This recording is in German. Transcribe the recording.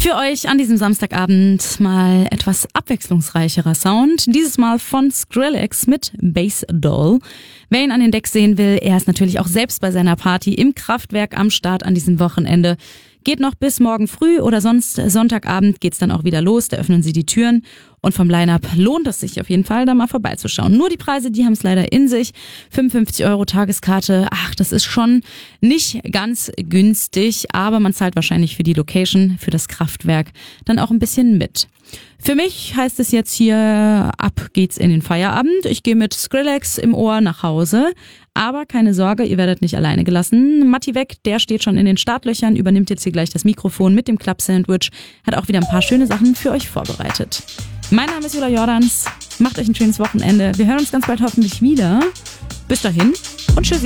Für euch an diesem Samstagabend mal etwas abwechslungsreicherer Sound. Dieses Mal von Skrillex mit Bass Doll. Wer ihn an den Decks sehen will, er ist natürlich auch selbst bei seiner Party im Kraftwerk am Start an diesem Wochenende. Geht noch bis morgen früh oder sonst Sonntagabend geht's dann auch wieder los. Da öffnen sie die Türen. Und vom Line-Up lohnt es sich auf jeden Fall, da mal vorbeizuschauen. Nur die Preise, die haben es leider in sich. 55 € Tageskarte. Ach, das ist schon nicht ganz günstig. Aber man zahlt wahrscheinlich für die Location, für das Kraftwerk dann auch ein bisschen mit. Für mich heißt es jetzt hier, ab geht's in den Feierabend. Ich gehe mit Skrillex im Ohr nach Hause. Aber keine Sorge, ihr werdet nicht alleine gelassen. Matti Weg, der steht schon in den Startlöchern, übernimmt jetzt hier gleich das Mikrofon mit dem Club-Sandwich, hat auch wieder ein paar schöne Sachen für euch vorbereitet. Mein Name ist Jula Jordans. Macht euch ein schönes Wochenende. Wir hören uns ganz bald hoffentlich wieder. Bis dahin und tschüssi.